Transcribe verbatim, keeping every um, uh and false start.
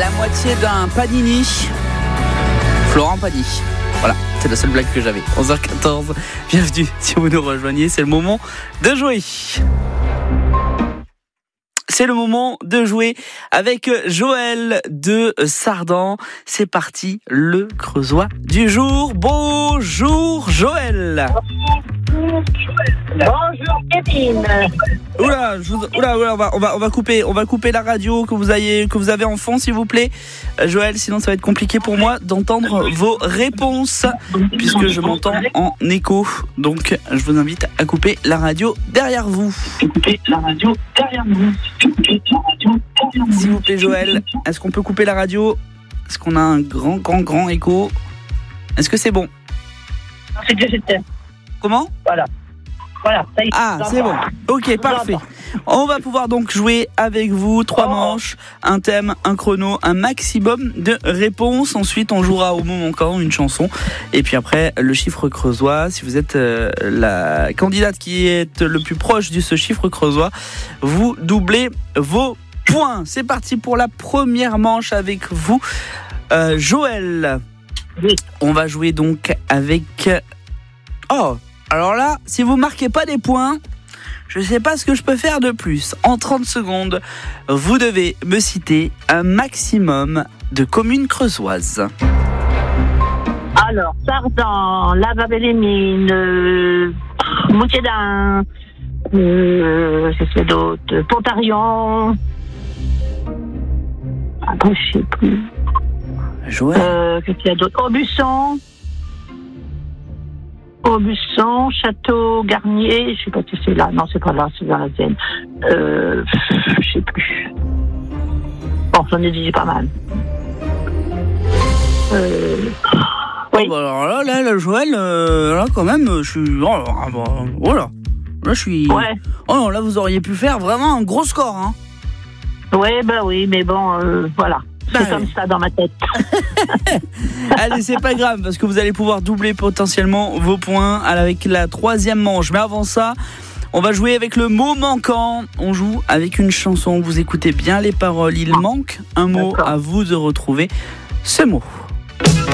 la moitié d'un panini. Florent Pagny. Voilà, c'est la seule blague que j'avais. onze heures quatorze, bienvenue si vous nous rejoignez, c'est le moment de jouer. C'est le moment de jouer avec Joël de Sardan. C'est parti, le creusois du jour. Bonjour Joël. Bonjour Kevin. Oula, je vous, oula, oula, on va, on va, on va couper, on va couper la radio que vous avez, que vous avez en fond, s'il vous plaît, euh, Joël. Sinon, ça va être compliqué pour moi d'entendre vos réponses puisque je m'entends en écho. Donc, je vous invite à couper la radio derrière vous. Couper la radio derrière vous. S'il vous plaît, Joël, est-ce qu'on peut couper la radio? Est-ce qu'on a un grand, grand, grand écho? Est-ce que c'est bon? C'est que j'étais. Comment? Voilà. Voilà, ça y est. Ah, c'est bon. Ok, parfait. On va pouvoir donc jouer avec vous. Trois manches, un thème, un chrono, un maximum de réponses. Ensuite, on jouera au moment manquant une chanson. Et puis après, le chiffre creusois. Si vous êtes euh, la candidate qui est le plus proche de ce chiffre creusois, vous doublez vos points. C'est parti pour la première manche avec vous. Euh, Joël, Oui. On va jouer donc avec... Oh, alors là, si vous marquez pas des points, je sais pas ce que je peux faire de plus. En trente secondes, vous devez me citer un maximum de communes creusoises. Alors, Sardan, Lavavelle-les-Mines, euh, Moutier-d'Ain, euh, qu'est-ce qu'il y a d'autre? Pontarion. Après, je sais plus. Joël, Euh, qu'est-ce qu'il y a d'autre? Aubusson. Aubusson, Château Garnier, je sais pas si c'est là, non c'est pas là, c'est dans la Seine. Euh, je sais plus. Bon, j'en ai dit pas mal. Euh, oui. oh bah alors là, là, là, Joël, euh, là quand même, je suis... Oh, là, bah, oh là, là je suis... Ouais. Oh non, là vous auriez pu faire vraiment un gros score, hein. Ouais, bah oui, mais bon, euh, voilà. C'est Bah, comme oui. ça dans ma tête. Allez, c'est pas grave, parce que vous allez pouvoir doubler potentiellement vos points avec la troisième manche. Mais avant ça, on va jouer avec le mot manquant. On joue avec une chanson. Vous écoutez bien les paroles. Il manque un mot. D'accord. À vous de retrouver ce mot.